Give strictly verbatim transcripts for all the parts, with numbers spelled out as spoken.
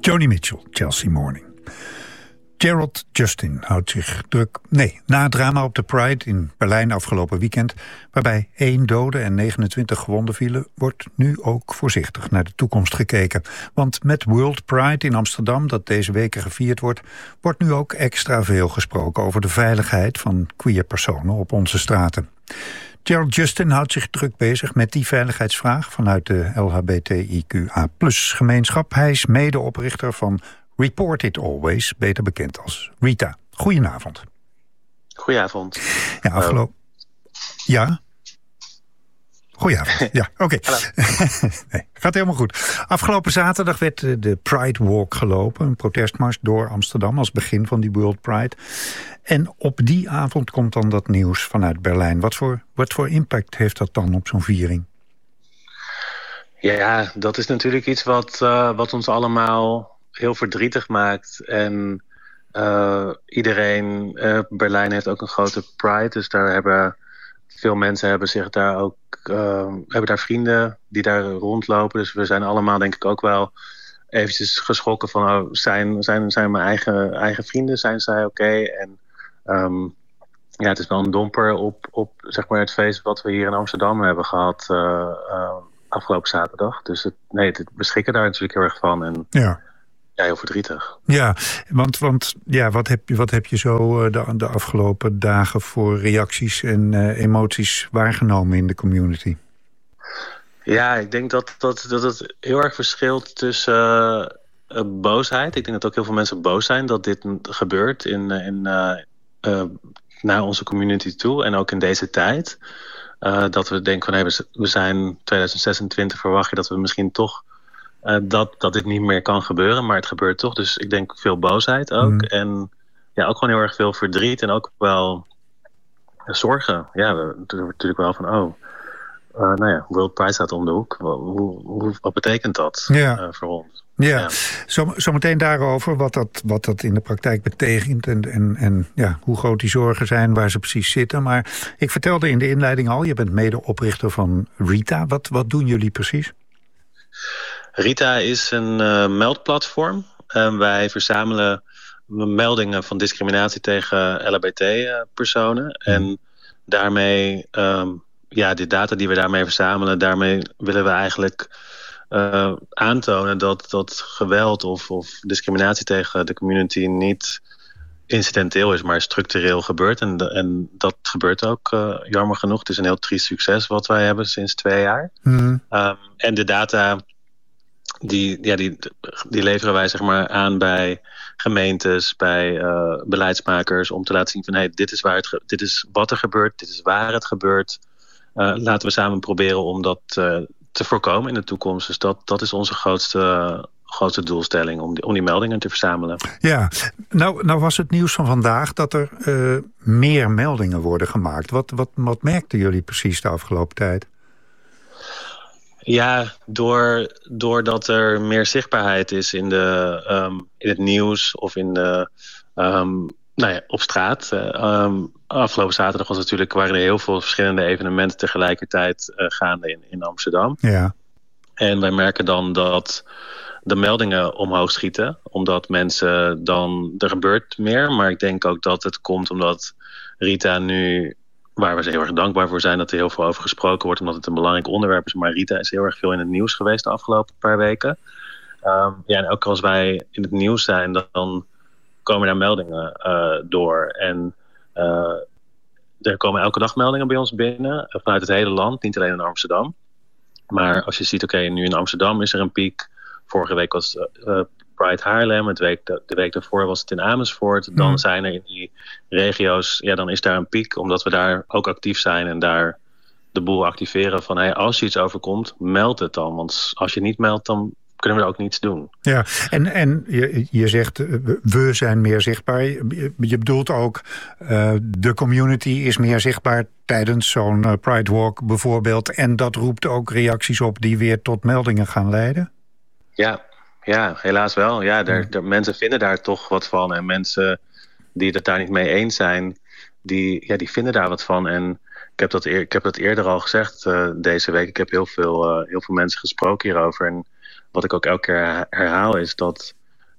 Joni Mitchell, Chelsea Morning. Gerald Justin houdt zich druk... Nee, na het drama op de Pride in Berlijn afgelopen weekend... waarbij één dode en negenentwintig gewonden vielen... wordt nu ook voorzichtig naar de toekomst gekeken. Want met World Pride in Amsterdam, dat deze weken gevierd wordt... wordt nu ook extra veel gesproken over de veiligheid van queer personen op onze straten. Gerald Justin houdt zich druk bezig met die veiligheidsvraag... vanuit de L H B T I Q A plus gemeenschap. Hij is medeoprichter van Report It Always, beter bekend als Rita. Goedenavond. Goedenavond. Ja, afgelopen... Ja? Goedenavond. Ja, oké. Okay. Nee, gaat helemaal goed. Afgelopen zaterdag werd de Pride Walk gelopen. Een protestmars door Amsterdam als begin van die World Pride. En op die avond komt dan dat nieuws vanuit Berlijn. Wat voor, wat voor impact heeft dat dan op zo'n viering? Ja, dat is natuurlijk iets wat, uh, wat ons allemaal heel verdrietig maakt. En uh, iedereen, uh, Berlijn heeft ook een grote Pride. Dus daar hebben veel mensen hebben zich daar ook uh, hebben daar vrienden die daar rondlopen. Dus we zijn allemaal denk ik ook wel eventjes geschrokken van oh, zijn, zijn, zijn mijn eigen, eigen vrienden, zijn zij oké? Okay? En um, ja, het is wel een domper op, op zeg maar het feest wat we hier in Amsterdam hebben gehad uh, uh, afgelopen zaterdag. Dus het, nee, het, we schrikken daar natuurlijk heel erg van. En ja. Ja, heel verdrietig. Ja, want, want ja, wat, heb je, wat heb je zo de, de afgelopen dagen voor reacties en uh, emoties waargenomen in de community? Ja, ik denk dat, dat, dat het heel erg verschilt tussen uh, uh, boosheid. Ik denk dat ook heel veel mensen boos zijn dat dit gebeurt in, in, uh, uh, naar onze community toe. En ook in deze tijd. Uh, dat we denken van hey, we zijn tweeduizend zesentwintig, verwacht je dat we misschien toch... Uh, dat, dat dit niet meer kan gebeuren, maar het gebeurt toch. Dus ik denk veel boosheid ook. Mm. En ja, ook gewoon heel erg veel verdriet en ook wel uh, zorgen. Ja, we, natuurlijk wel van, oh, uh, nou ja, World Pride staat om de hoek. Hoe, hoe, wat betekent dat ja. uh, voor ons? Ja, ja. Zo, zo meteen daarover wat dat, wat dat in de praktijk betekent en, en, en ja, hoe groot die zorgen zijn, waar ze precies zitten. Maar ik vertelde in de inleiding al, je bent medeoprichter van Rita. Wat, wat doen jullie precies? Rita is een uh, meldplatform. Uh, wij verzamelen meldingen van discriminatie tegen L H B T-personen. Mm. En daarmee, um, ja, de data die we daarmee verzamelen, daarmee willen we eigenlijk uh, aantonen dat, dat geweld of, of discriminatie tegen de community niet incidenteel is, maar structureel gebeurt. En, de, en dat gebeurt ook, uh, jammer genoeg. Het is een heel triest succes wat wij hebben sinds twee jaar. Mm. Um, en de data... Die, ja, die, die leveren wij zeg maar aan bij gemeentes, bij uh, beleidsmakers, om te laten zien van hey, dit is waar het ge- dit is wat er gebeurt, dit is waar het gebeurt. Uh, laten we samen proberen om dat uh, te voorkomen in de toekomst. Dus dat, dat is onze grootste, uh, grootste doelstelling, om die, om die meldingen te verzamelen. Ja, nou, nou was het nieuws van vandaag dat er uh, meer meldingen worden gemaakt. Wat, wat, wat merkten jullie precies de afgelopen tijd? Ja, door, doordat er meer zichtbaarheid is in, de, um, in het nieuws of in de, um, nou ja, op straat. Uh, um, afgelopen zaterdag was natuurlijk, waren er heel veel verschillende evenementen tegelijkertijd uh, gaande in, in Amsterdam. Ja. En wij merken dan dat de meldingen omhoog schieten. Omdat mensen dan, er gebeurt meer. Maar ik denk ook dat het komt omdat Rita nu... waar we heel erg dankbaar voor zijn dat er heel veel over gesproken wordt, omdat het een belangrijk onderwerp is. Maar Rita is heel erg veel in het nieuws geweest de afgelopen paar weken. Um, ja, en ook als wij in het nieuws zijn, dan komen daar meldingen uh, door. En uh, er komen elke dag meldingen bij ons binnen, vanuit het hele land, niet alleen in Amsterdam. Maar als je ziet, oké, okay, nu in Amsterdam is er een piek. Vorige week was uh, Pride Haarlem, het week, de, de week daarvoor was het in Amersfoort. Dan mm. zijn er in die regio's, ja, dan is daar een piek, omdat we daar ook actief zijn en daar de boel activeren van, hey, als je iets overkomt, meld het dan. Want als je niet meldt, dan kunnen we er ook niets doen. Ja, en, en je, je zegt, we zijn meer zichtbaar. Je, je bedoelt ook, uh, de community is meer zichtbaar tijdens zo'n uh, Pride Walk bijvoorbeeld. En dat roept ook reacties op die weer tot meldingen gaan leiden? Ja, ja, helaas wel. Ja, daar, daar, mensen vinden daar toch wat van. En mensen die het daar niet mee eens zijn, die, ja, die vinden daar wat van. En ik heb dat, eer, ik heb dat eerder al gezegd uh, deze week. Ik heb heel veel, uh, heel veel mensen gesproken hierover. En wat ik ook elke keer herhaal is dat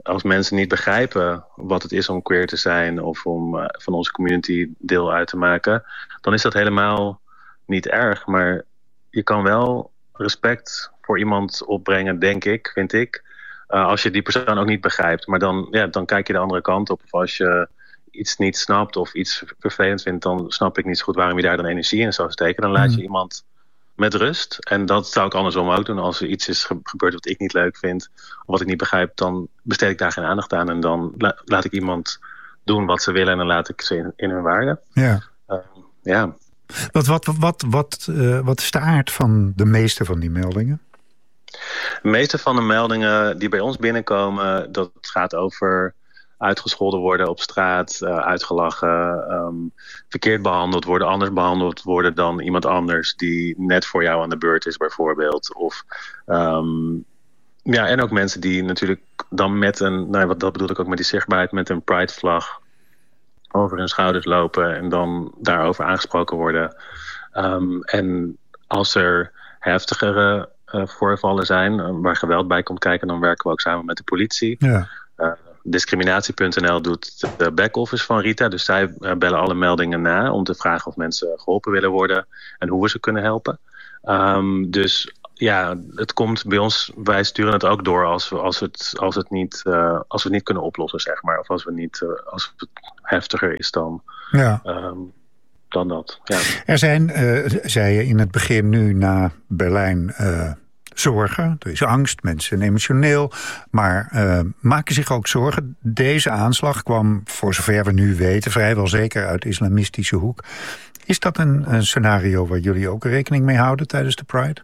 als mensen niet begrijpen wat het is om queer te zijn of om uh, van onze community deel uit te maken, dan is dat helemaal niet erg. Maar je kan wel respect voor iemand opbrengen, denk ik, vind ik. Uh, als je die persoon ook niet begrijpt. Maar dan, ja, dan kijk je de andere kant op. Of als je iets niet snapt of iets vervelend vindt, dan snap ik niet zo goed waarom je daar dan energie in zou steken. Dan laat je mm. iemand met rust. En dat zou ik andersom ook doen. Als er iets is gebeurd wat ik niet leuk vind, of wat ik niet begrijp, dan besteed ik daar geen aandacht aan. En dan la- laat ik iemand doen wat ze willen en dan laat ik ze in, in hun waarde. Ja. Uh, ja. Wat, wat, wat, wat, uh, wat is de aard van de meeste van die meldingen? De meeste van de meldingen die bij ons binnenkomen, dat gaat over uitgescholden worden op straat, uh, uitgelachen, um, verkeerd behandeld worden, anders behandeld worden dan iemand anders die net voor jou aan de beurt is bijvoorbeeld. Of, um, ja, en ook mensen die natuurlijk dan met een, nou, wat, dat bedoel ik ook met die zichtbaarheid, met een Pride-vlag over hun schouders lopen en dan daarover aangesproken worden. Um, en als er heftigere uh, voorvallen zijn, uh, waar geweld bij komt kijken, dan werken we ook samen met de politie. Ja. Uh, Discriminatie punt n l doet de back-office van Rita. Dus zij bellen alle meldingen na om te vragen of mensen geholpen willen worden en hoe we ze kunnen helpen. Um, dus ja, het komt bij ons, wij sturen het ook door als we, als het, als het, niet, uh, als we het niet kunnen oplossen, zeg maar. Of als, we niet, uh, als het heftiger is dan, ja. um, dan dat. Ja. Er zijn, uh, zei je in het begin nu na Berlijn, Uh... zorgen, er is angst, mensen zijn emotioneel, maar uh, maken zich ook zorgen. Deze aanslag kwam, voor zover we nu weten, vrijwel zeker uit de islamistische hoek. Is dat een, een scenario waar jullie ook rekening mee houden tijdens de Pride?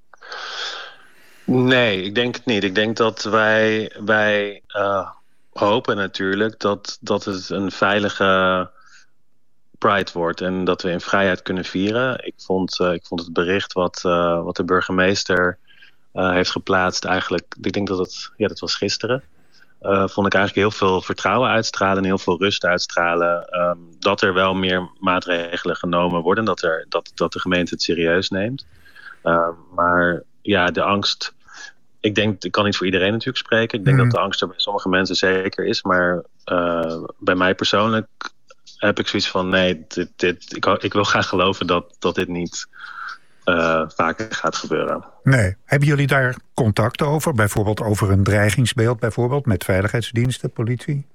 Nee, ik denk het niet. Ik denk dat wij, wij uh, hopen natuurlijk dat, dat het een veilige Pride wordt en dat we in vrijheid kunnen vieren. Ik vond, uh, ik vond het bericht wat, uh, wat de burgemeester Uh, heeft geplaatst eigenlijk, ik denk dat het, ja, dat was gisteren, uh, vond ik eigenlijk heel veel vertrouwen uitstralen en heel veel rust uitstralen. Um, dat er wel meer maatregelen genomen worden, dat, er, dat, dat de gemeente het serieus neemt. Uh, maar ja, de angst, ik denk, ik kan niet voor iedereen natuurlijk spreken. Ik denk mm. dat de angst er bij sommige mensen zeker is, maar uh, bij mij persoonlijk heb ik zoiets van, nee, dit, dit, ik, ik wil graag geloven dat, dat dit niet Uh, vaker gaat gebeuren. Nee. Hebben jullie daar contact over? Bijvoorbeeld over een dreigingsbeeld, bijvoorbeeld met veiligheidsdiensten, politie?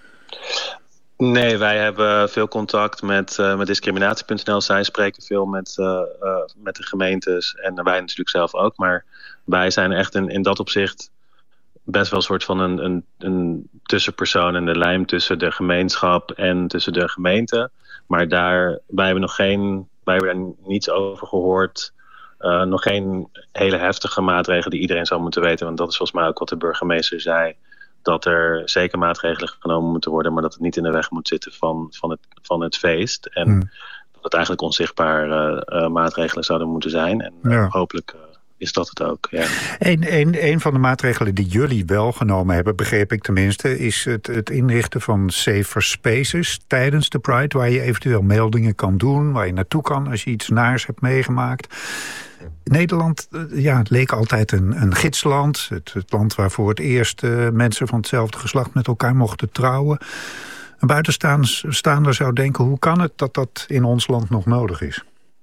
Nee, wij hebben veel contact met, uh, met discriminatie punt n l. Zij spreken veel met, uh, uh, met de gemeentes en wij natuurlijk zelf ook. Maar wij zijn echt in, in dat opzicht best wel een soort van een, een, een tussenpersoon en de lijm tussen de gemeenschap en tussen de gemeente. Maar daar, wij hebben nog geen, wij hebben daar niets over gehoord. Uh, nog geen hele heftige maatregelen die iedereen zou moeten weten. Want dat is volgens mij ook wat de burgemeester zei. Dat er zeker maatregelen genomen moeten worden, maar dat het niet in de weg moet zitten van, van, het, van het feest. En hmm. dat het eigenlijk onzichtbare uh, maatregelen zouden moeten zijn. En uh, ja. hopelijk uh, is dat het ook. Ja. Een, een, een van de maatregelen die jullie wel genomen hebben, begreep ik tenminste, is het, het inrichten van safer spaces tijdens de Pride, waar je eventueel meldingen kan doen, waar je naartoe kan als je iets naars hebt meegemaakt. Nederland, ja, het leek altijd een, een gidsland. Het, het land waar voor het eerst uh, mensen van hetzelfde geslacht met elkaar mochten trouwen. Een buitenstaander zou denken, hoe kan het dat dat in ons land nog nodig is?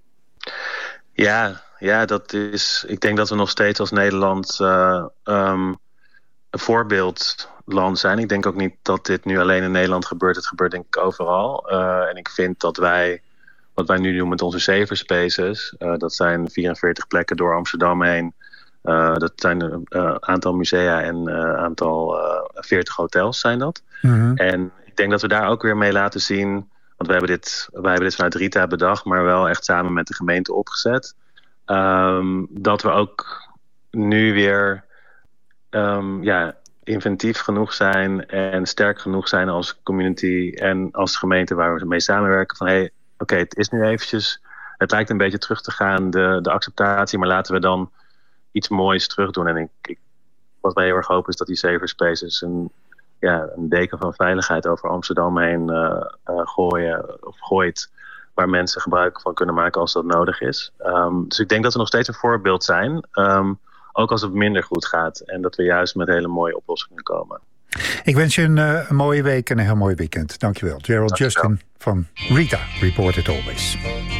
Ja, ja, dat is. Ik denk dat we nog steeds als Nederland uh, um, een voorbeeldland zijn. Ik denk ook niet dat dit nu alleen in Nederland gebeurt. Het gebeurt denk ik overal. Uh, en ik vind dat wij, wat wij nu doen met onze safer spaces, uh, dat zijn vierenveertig plekken door Amsterdam heen. Uh, dat zijn een uh, aantal musea en een uh, aantal uh, veertig hotels zijn dat. Mm-hmm. En ik denk dat we daar ook weer mee laten zien, want wij hebben dit, wij hebben dit vanuit Rita bedacht, maar wel echt samen met de gemeente opgezet. Um, dat we ook nu weer um, ja, inventief genoeg zijn en sterk genoeg zijn als community en als gemeente waar we mee samenwerken. Van hé, hey, oké, okay, het is nu eventjes, het lijkt een beetje terug te gaan, de, de acceptatie, maar laten we dan iets moois terug doen. En ik, ik, wat wij heel erg hopen is dat die safer spaces een, ja, een deken van veiligheid over Amsterdam heen uh, uh, gooien of gooit, waar mensen gebruik van kunnen maken als dat nodig is. Um, dus ik denk dat we nog steeds een voorbeeld zijn. Um, ook als het minder goed gaat. En dat we juist met hele mooie oplossingen komen. Ik wens je een, uh, een mooie week en een heel mooi weekend. Dankjewel. Gerald Dankjewel. Justin van Rita, Report It Always.